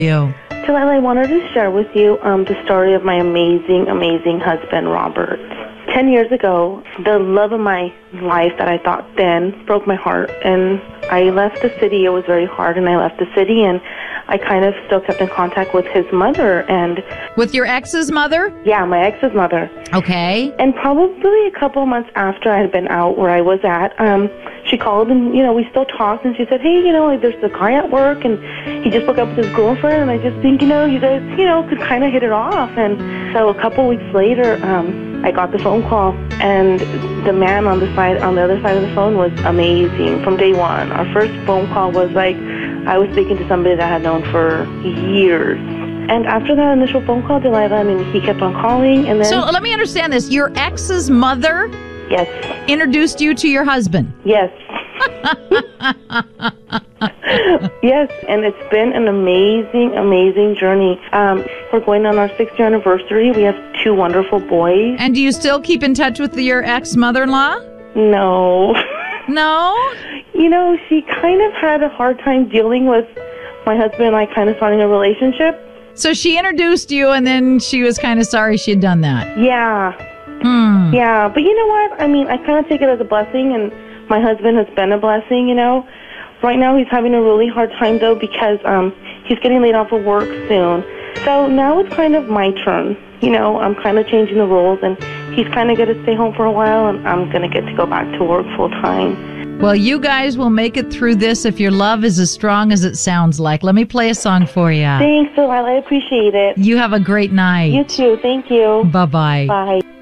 You. Delilah, I wanted to share with you the story of my amazing, amazing husband, Robert. 10 years ago, the love of my life that I thought then broke my heart, and I left the city. It was very hard, and I left the city, and I kind of still kept in contact with his mother. And with your ex's mother? Yeah, my ex's mother. Okay. And probably a couple of months after I had been out where I was at, she called and, we still talked, and she said, hey, there's a guy at work, and he just broke up with his girlfriend, and I just think, you guys, could kind of hit it off. And so a couple weeks later, I got the phone call, and the man on the other side of the phone was amazing from day one. Our first phone call was like I was speaking to somebody that I had known for years. And after that initial phone call, Delilah, he kept on calling, and then... So let me understand this. Your ex's mother... Yes. Introduced you to your husband? Yes. Yes, and it's been an amazing, amazing journey. We're going on our 6th-year anniversary. We have 2 wonderful boys. And do you still keep in touch with your ex-mother-in-law? No. No? She kind of had a hard time dealing with my husband and I kind of starting a relationship. So she introduced you, and then she was kind of sorry she had done that. Yeah. Yeah, but you know what? I kind of take it as a blessing, and my husband has been a blessing, Right now he's having a really hard time, though, because he's getting laid off of work soon. So now it's kind of my turn. I'm kind of changing the roles, and he's kind of going to stay home for a while, and I'm going to get to go back to work full time. Well, you guys will make it through this if your love is as strong as it sounds like. Let me play a song for you. Thanks, Delilah. I appreciate it. You have a great night. You too. Thank you. Bye-bye. Bye.